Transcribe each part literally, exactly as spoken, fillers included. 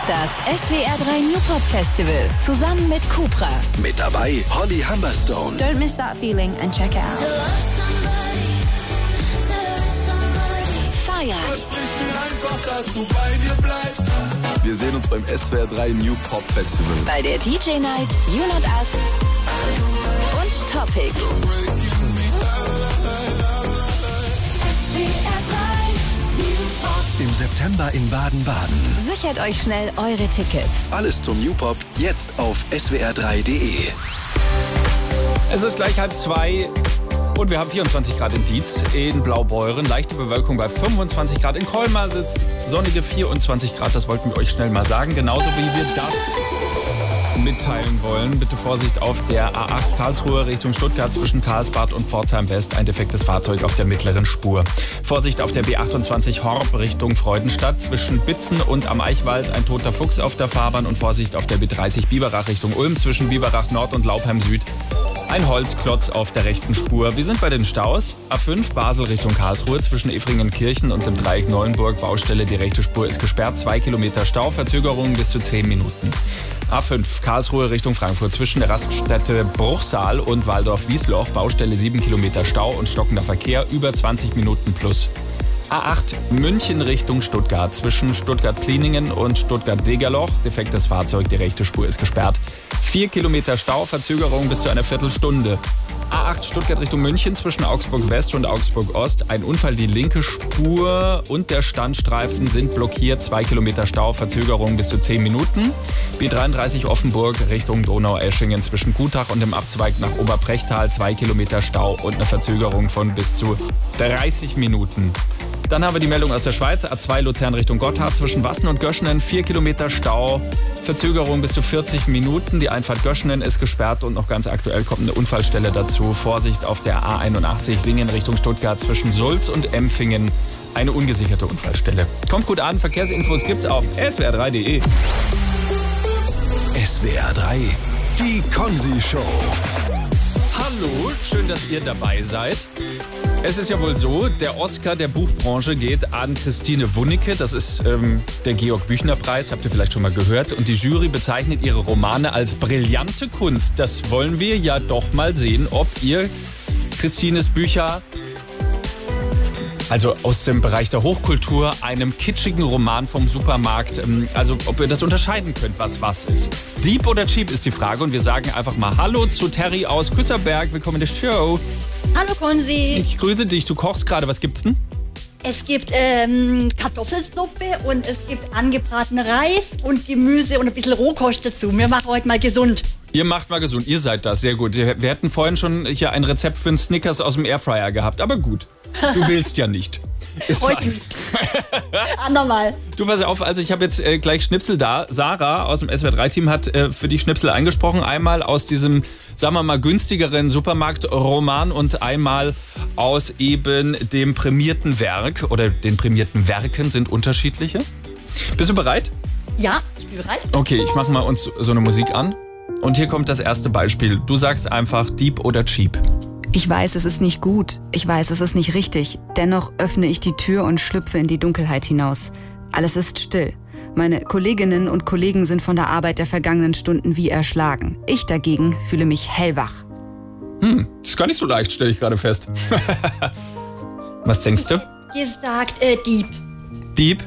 Das S W R drei New Pop Festival zusammen mit Cupra. Mit dabei Holly Humberstone. Don't miss that feeling and check it out. Fire. Versprich mir einfach, dass du bei mir bleibst. Wir sehen uns beim S W R drei New Pop Festival. Bei der D J Night, You Not Us und Topic. S W R drei New Pop. Im September in Baden-Baden. Sichert euch schnell eure Tickets. Alles zum New Pop jetzt auf S W R drei Punkt de. Es ist gleich halb zwei und wir haben vierundzwanzig Grad in Dietz, in Blaubeuren, leichte Bewölkung bei fünfundzwanzig Grad. In Colmar sitzt sonnige vierundzwanzig Grad, das wollten wir euch schnell mal sagen. Genauso wie wir das mitteilen wollen. Bitte Vorsicht auf der A acht Karlsruhe Richtung Stuttgart zwischen Karlsbad und Pforzheim West. Ein defektes Fahrzeug auf der mittleren Spur. Vorsicht auf der B achtundzwanzig Horb Richtung Freudenstadt zwischen Bitzen und am Eichwald. Ein toter Fuchs auf der Fahrbahn. Und Vorsicht auf der B dreißig Biberach Richtung Ulm zwischen Biberach Nord und Laubheim Süd. Ein Holzklotz auf der rechten Spur. Wir sind bei den Staus. A fünf Basel Richtung Karlsruhe zwischen Efringenkirchen und dem Dreieck Neuenburg. Baustelle, die rechte Spur ist gesperrt. Zwei Kilometer Stau, Verzögerungen bis zu zehn Minuten. A fünf Karlsruhe Richtung Frankfurt zwischen der Raststätte Bruchsal und Waldorf-Wiesloch. Baustelle sieben Kilometer Stau und stockender Verkehr über zwanzig Minuten plus. A acht München Richtung Stuttgart zwischen Stuttgart-Pliningen und Stuttgart-Degerloch. Defektes Fahrzeug, die rechte Spur ist gesperrt. Vier Kilometer Stau, Verzögerung bis zu einer Viertelstunde. A acht Stuttgart Richtung München zwischen Augsburg West und Augsburg Ost. Ein Unfall, die linke Spur und der Standstreifen sind blockiert. Zwei Kilometer Stau, Verzögerung bis zu zehn Minuten. B dreiunddreißig Offenburg Richtung Donaueschingen zwischen Gutach und dem Abzweig nach Oberbrechtal. Zwei Kilometer Stau und eine Verzögerung von bis zu dreißig Minuten. Dann haben wir die Meldung aus der Schweiz. A zwei Luzern Richtung Gotthard zwischen Wassen und Göschenen. Vier Kilometer Stau, Verzögerung bis zu vierzig Minuten. Die Einfahrt Göschenen ist gesperrt und noch ganz aktuell kommt eine Unfallstelle dazu. Vorsicht auf der A einundachtzig Singen Richtung Stuttgart zwischen Sulz und Empfingen. Eine ungesicherte Unfallstelle. Kommt gut an, Verkehrsinfos gibt's auf S W R drei Punkt de. S W R drei, die Konzi-Show. Hallo, schön, dass ihr dabei seid. Es ist ja wohl so, der Oscar der Buchbranche geht an Christine Wunicke. Das ist ähm, der Georg-Büchner-Preis, habt ihr vielleicht schon mal gehört. Und die Jury bezeichnet ihre Romane als brillante Kunst. Das wollen wir ja doch mal sehen, ob ihr Christines Bücher, also aus dem Bereich der Hochkultur, einem kitschigen Roman vom Supermarkt, ähm, also ob ihr das unterscheiden könnt, was was ist. Deep oder cheap ist die Frage und wir sagen einfach mal Hallo zu Terry aus Küsserberg. Willkommen in der Show. Hallo Konzi. Ich grüße dich. Du kochst gerade. Was gibt's denn? Es gibt ähm, Kartoffelsuppe und es gibt angebratenen Reis und Gemüse und ein bisschen Rohkost dazu. Wir machen heute mal gesund. Ihr macht mal gesund. Ihr seid das. Sehr gut. Wir hätten vorhin schon hier ein Rezept für einen Snickers aus dem Airfryer gehabt. Aber gut. Du willst ja nicht. Ist heute nicht. Andermal. Du, pass auf, also ich habe jetzt äh, gleich Schnipsel da. Sarah aus dem S W R drei Team hat äh, für die Schnipsel eingesprochen. Einmal aus diesem, sagen wir mal, günstigeren Supermarktroman und einmal aus eben dem prämierten Werk. Oder den prämierten Werken sind unterschiedliche. Bist du bereit? Ja, ich bin bereit. Okay, ich mache mal uns so eine Musik an. Und hier kommt das erste Beispiel. Du sagst einfach Deep oder Cheap. Ich weiß, es ist nicht gut. Ich weiß, es ist nicht richtig. Dennoch öffne ich die Tür und schlüpfe in die Dunkelheit hinaus. Alles ist still. Meine Kolleginnen und Kollegen sind von der Arbeit der vergangenen Stunden wie erschlagen. Ich dagegen fühle mich hellwach. Hm, das ist gar nicht so leicht, stelle ich gerade fest. Was denkst du? Gesagt, äh, Deep. Deep?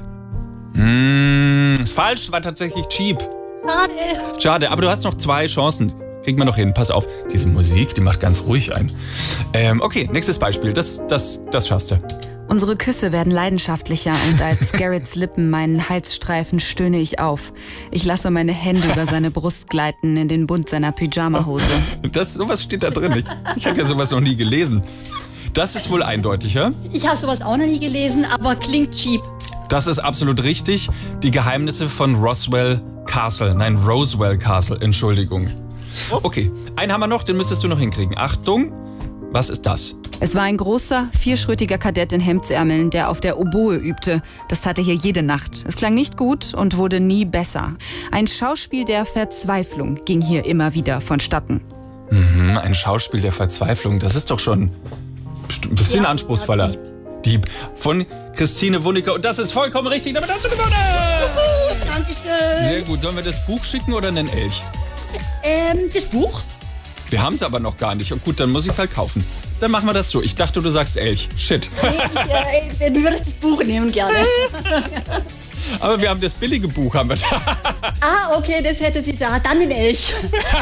Hm, ist falsch, war tatsächlich Cheap. Schade. Schade, aber du hast noch zwei Chancen. Kriegen wir noch hin. Pass auf, diese Musik, die macht ganz ruhig ein. Ähm, okay, nächstes Beispiel. Das, das, das schaffst du. Unsere Küsse werden leidenschaftlicher und als Garretts Lippen meinen Hals streifen, stöhne ich auf. Ich lasse meine Hände über seine Brust gleiten in den Bund seiner Pyjamahose. Das, sowas steht da drin. Ich, ich hatte ja sowas noch nie gelesen. Das ist wohl eindeutig, ja? Ich habe sowas auch noch nie gelesen, aber klingt cheap. Das ist absolut richtig. Die Geheimnisse von Roswell Castle. Nein, Roswell Castle, Entschuldigung. Okay, einen haben wir noch, den müsstest du noch hinkriegen. Achtung, was ist das? Es war ein großer, vierschrötiger Kadett in Hemdsärmeln, der auf der Oboe übte. Das tat er hier jede Nacht. Es klang nicht gut und wurde nie besser. Ein Schauspiel der Verzweiflung ging hier immer wieder vonstatten. Mhm, ein Schauspiel der Verzweiflung, das ist doch schon ein bisschen ja, anspruchsvoller. Dieb. Dieb von Christine Wunicke. Und das ist vollkommen richtig, damit hast du gewonnen! Dankeschön. Äh, Sehr gut. Sollen wir das Buch schicken oder einen Elch? ähm, das Buch? Wir haben es aber noch gar nicht. Und gut, dann muss ich es halt kaufen. Dann machen wir das so. Ich dachte, du sagst Elch. Shit. Nee, ich äh, würde das Buch nehmen gerne. Aber wir haben das billige Buch, haben wir da. Ah, okay, das hätte sie da. Dann den Elch.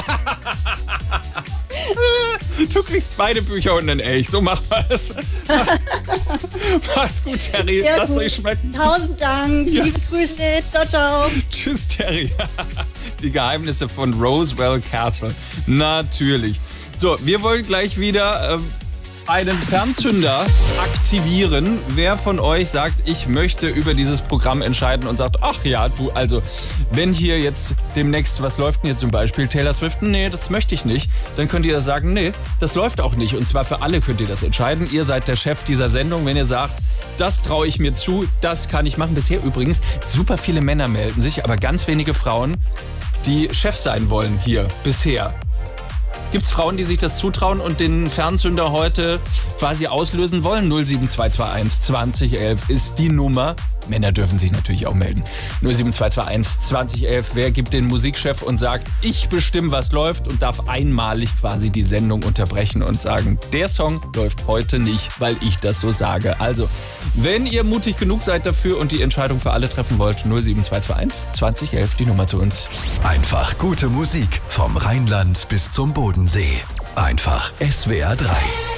Du kriegst beide Bücher und einen Elch. So machen wir es. Mach's gut, Terry. Sehr Lasst gut. euch schmecken. Tausend Dank. Ja. Liebe Grüße. Ciao, ciao. Tschüss, Terry. Die Geheimnisse von Roswell Castle. Natürlich. So, wir wollen gleich wieder ähm, einen Fernzünder aktivieren. Wer von euch sagt, ich möchte über dieses Programm entscheiden und sagt, ach ja, du, also, wenn hier jetzt demnächst, was läuft denn hier zum Beispiel? Taylor Swift? Nee, das möchte ich nicht. Dann könnt ihr sagen, nee, das läuft auch nicht. Und zwar für alle könnt ihr das entscheiden. Ihr seid der Chef dieser Sendung, wenn ihr sagt, das traue ich mir zu, das kann ich machen. Bisher übrigens, super viele Männer melden sich, aber ganz wenige Frauen, die Chef sein wollen hier bisher. Gibt es Frauen, die sich das zutrauen und den Fernzünder heute quasi auslösen wollen? null sieben zwei zwei eins zwanzig elf ist die Nummer. Männer dürfen sich natürlich auch melden. null sieben zwei zwei eins zwanzig elf. Wer gibt den Musikchef und sagt, ich bestimme, was läuft und darf einmalig quasi die Sendung unterbrechen und sagen, der Song läuft heute nicht, weil ich das so sage. Also, wenn ihr mutig genug seid dafür und die Entscheidung für alle treffen wollt, null sieben zwei zwei eins zwanzig elf, die Nummer zu uns. Einfach gute Musik vom Rheinland bis zum Bodensee. Einfach S W R drei.